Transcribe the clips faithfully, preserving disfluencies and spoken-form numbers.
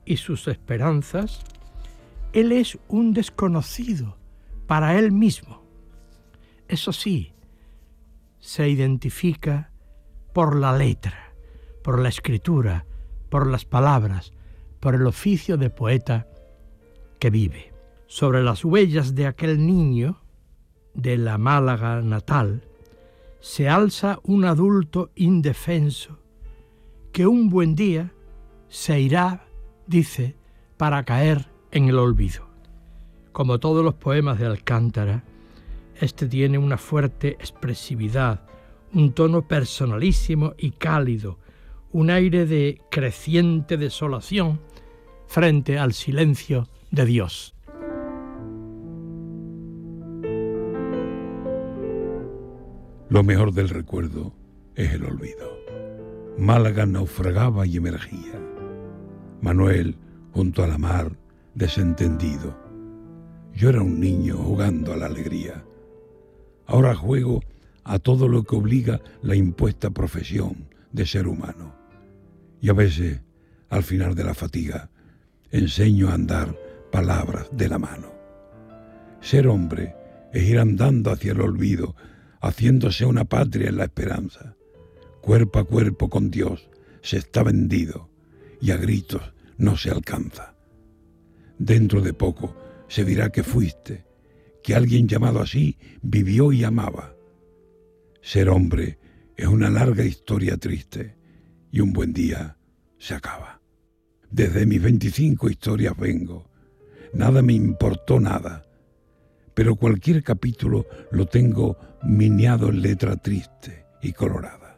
y sus esperanzas, él es un desconocido para él mismo. Eso sí, se identifica por la letra, por la escritura, por las palabras, por el oficio de poeta que vive. Sobre las huellas de aquel niño, de la Málaga natal, se alza un adulto indefenso que un buen día se irá, dice, para caer en el olvido. Como todos los poemas de Alcántara, este tiene una fuerte expresividad, un tono personalísimo y cálido, un aire de creciente desolación frente al silencio de Dios. Lo mejor del recuerdo es el olvido. Málaga naufragaba y emergía. Manuel, junto a la mar, desentendido. Yo era un niño jugando a la alegría. Ahora juego a todo lo que obliga la impuesta profesión de ser humano. Y a veces, al final de la fatiga, enseño a andar palabras de la mano. Ser hombre es ir andando hacia el olvido, haciéndose una patria en la esperanza. Cuerpo a cuerpo con Dios se está vendido y a gritos no se alcanza. Dentro de poco se dirá que fuiste, que alguien llamado así vivió y amaba. Ser hombre es una larga historia triste y un buen día se acaba. Desde mis veinticinco historias vengo, nada me importó nada, pero cualquier capítulo lo tengo miniado en letra triste y colorada.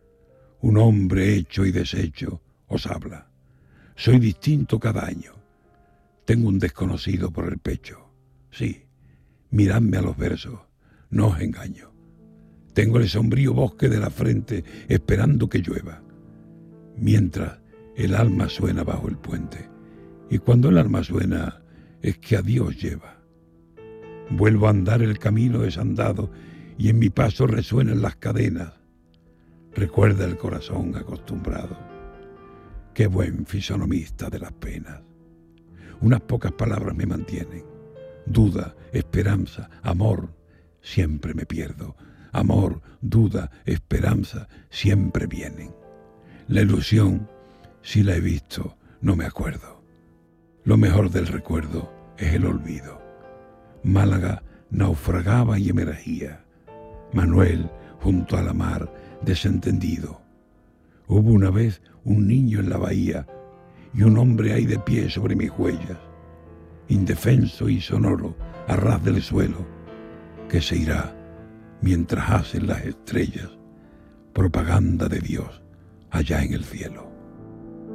Un hombre hecho y deshecho os habla. Soy distinto cada año. Tengo un desconocido por el pecho. Sí, miradme a los versos, no os engaño. Tengo el sombrío bosque de la frente esperando que llueva, mientras el alma suena bajo el puente. Y cuando el alma suena es que a Dios lleva. Vuelvo a andar el camino desandado y en mi paso resuenan las cadenas. Recuerda el corazón acostumbrado. Qué buen fisonomista de las penas. Unas pocas palabras me mantienen. Duda, esperanza, amor, siempre me pierdo. Amor, duda, esperanza, siempre vienen. La ilusión, si la he visto, no me acuerdo. Lo mejor del recuerdo es el olvido. Málaga naufragaba y emergía. Manuel, junto a la mar, desentendido. Hubo una vez un niño en la bahía y un hombre ahí de pie sobre mis huellas, indefenso y sonoro a ras del suelo, que se irá mientras hacen las estrellas propaganda de Dios allá en el cielo.